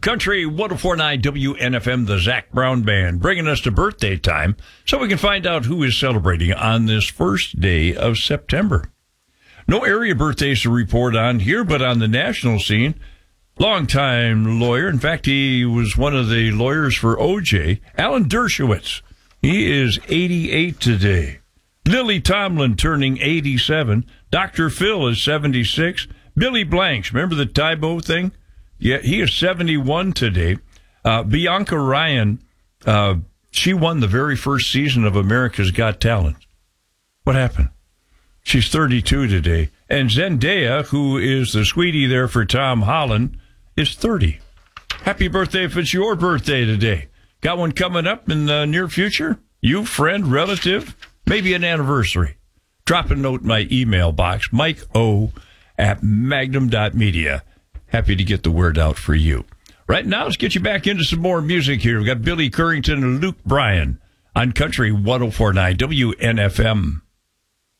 Country 104.9 WNFM, the Zac Brown Band, bringing us to birthday time so we can find out who is celebrating on this first day of September. No area birthdays to report on here, but on the national scene, longtime lawyer. In fact, he was one of the lawyers for O.J., Alan Dershowitz. He is 88 today. Lily Tomlin turning 87. Dr. Phil is 76. Billy Blanks, remember the Tybo thing? Yeah, he is 71 today. Bianca Ryan, she won the very first season of America's Got Talent. What happened? She's 32 today. And Zendaya, who is the sweetie there for Tom Holland, is 30. Happy birthday if it's your birthday today. Got one coming up in the near future? You, friend, relative, maybe an anniversary. Drop a note in my email box, mikeo@magnum.media. Happy to get the word out for you. Right now, let's get you back into some more music here. We've got Billy Currington and Luke Bryan on Country 104.9 WNFM.